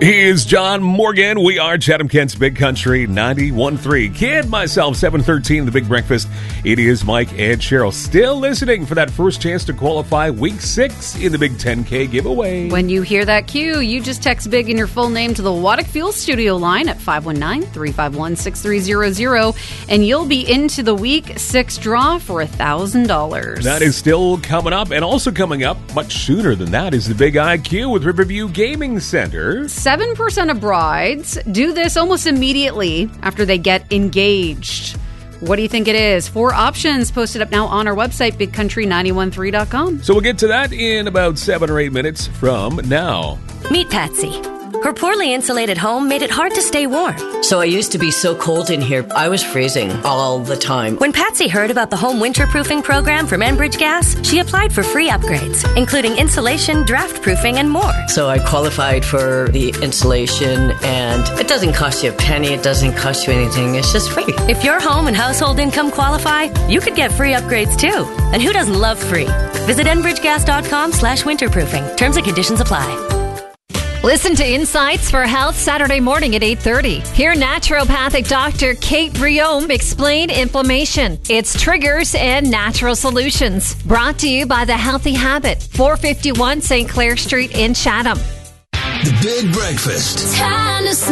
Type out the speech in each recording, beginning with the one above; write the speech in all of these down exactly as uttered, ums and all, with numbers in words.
He is John Morgan. We are Chatham-Kent's Big Country ninety-one point three. Kid, myself, seven thirteen, The Big Breakfast. It is Mike and Cheryl still listening for that first chance to qualify week six in the Big ten K giveaway. When you hear that cue, you just text BIG in your full name to the Waddick Fuel Studio line at five one nine, three five one, six three zero zero, and you'll be into the week six draw for one thousand dollars. That is still coming up, and also coming up much sooner than that is the Big I Q with Riverview Gaming Center. seven percent of brides do this almost immediately after they get engaged. What do you think it is? Four options posted up now on our website, big country nine one three dot com. So we'll get to that in about seven or eight minutes from now. Meet Patsy. Her poorly insulated home made it hard to stay warm. So I used to be so cold in here, I was freezing all the time. When Patsy heard about the home winterproofing program from Enbridge Gas, she applied for free upgrades, including insulation, draft proofing, and more. So I qualified for the insulation, and it doesn't cost you a penny, it doesn't cost you anything, it's just free. If your home and household income qualify, you could get free upgrades too. And who doesn't love free? Visit enbridgegas.com slash winterproofing. Terms and conditions apply. Listen to Insights for Health Saturday morning at eight thirty. Hear naturopathic doctor Kate Briome explain inflammation, its triggers, and natural solutions. Brought to you by The Healthy Habit, four fifty-one Saint Clair Street in Chatham. The Big Breakfast. Time to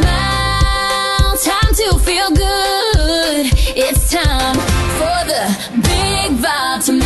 smile, time to feel good. It's time for the Big Vitamin.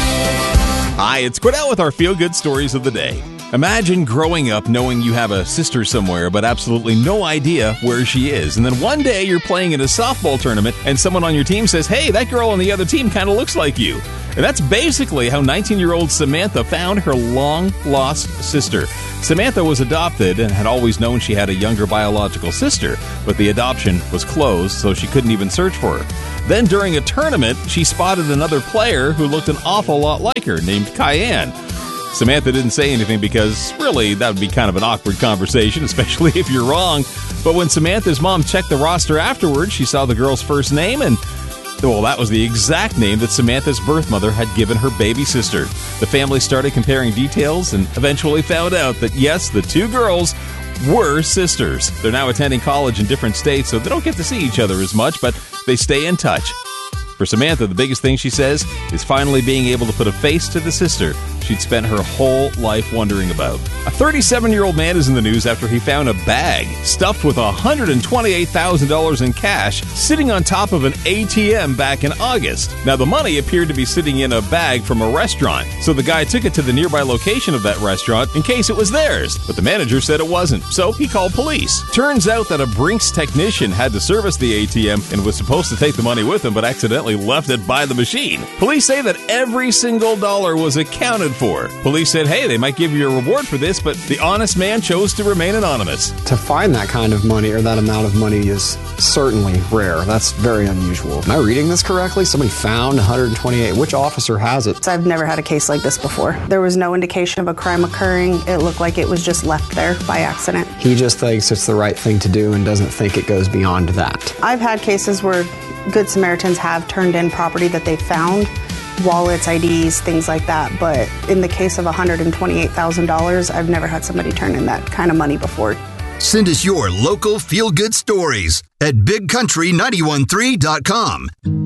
Hi, it's Cordell with our feel-good stories of the day. Imagine growing up knowing you have a sister somewhere, but absolutely no idea where she is. And then one day you're playing in a softball tournament and someone on your team says, hey, that girl on the other team kind of looks like you. And that's basically how nineteen-year-old Samantha found her long-lost sister. Samantha was adopted and had always known she had a younger biological sister, but the adoption was closed, so she couldn't even search for her. Then during a tournament, she spotted another player who looked an awful lot like her, named Cayenne. Samantha didn't say anything because, really, that would be kind of an awkward conversation, especially if you're wrong. But when Samantha's mom checked the roster afterwards, she saw the girl's first name, and, well, that was the exact name that Samantha's birth mother had given her baby sister. The family started comparing details and eventually found out that, yes, the two girls were sisters. They're now attending college in different states, so they don't get to see each other as much, but they stay in touch. For Samantha, the biggest thing, she says, is finally being able to put a face to the sister she'd spent her whole life wondering about. A thirty-seven-year-old man is in the news after he found a bag stuffed with one hundred twenty-eight thousand dollars in cash sitting on top of an A T M back in August. Now, the money appeared to be sitting in a bag from a restaurant, so the guy took it to the nearby location of that restaurant in case it was theirs, but the manager said it wasn't, so he called police. Turns out that a Brinks technician had to service the A T M and was supposed to take the money with him, but accidentally left it by the machine. Police say that every single dollar was accounted for. Police said, hey, they might give you a reward for this, but the honest man chose to remain anonymous. To find that kind of money or that amount of money is certainly rare. That's very unusual. Am I reading this correctly? Somebody found one hundred twenty-eight. Which officer has it? I've never had a case like this before. There was no indication of a crime occurring. It looked like it was just left there by accident. He just thinks it's the right thing to do and doesn't think it goes beyond that. I've had cases where Good Samaritans have turned in property that they found, wallets, I Ds, things like that. But in the case of one hundred twenty-eight thousand dollars, I've never had somebody turn in that kind of money before. Send us your local feel-good stories at big country nine one three dot com.